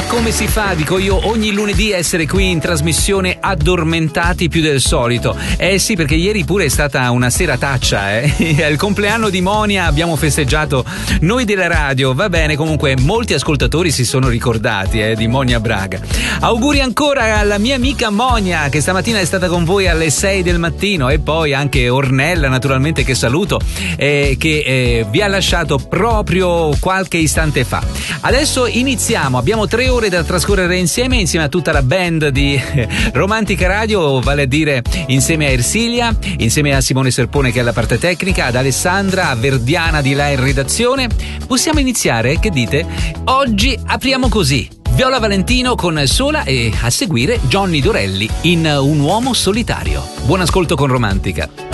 come si fa, dico io, ogni lunedì a essere qui in trasmissione addormentati più del solito? Sì, perché ieri pure è stata una serataccia, È il compleanno di Monia, abbiamo festeggiato noi della radio, va bene, comunque molti ascoltatori si sono ricordati di Monia Braga. Auguri ancora alla mia amica Monia, che stamattina è stata con voi alle 6 del mattino, e poi anche Ornella, naturalmente, che saluto, che vi ha lasciato proprio qualche istante fa. Adesso iniziamo, abbiamo 3 ore da trascorrere insieme a tutta la band di Romantica Radio, vale a dire insieme a Ersilia, insieme a Simone Serpone che è alla parte tecnica, ad Alessandra, a Verdiana di là in redazione. Possiamo iniziare? Che dite? Oggi apriamo così: Viola Valentino con Sola, e a seguire Johnny Dorelli in Un uomo solitario. Buon ascolto con Romantica.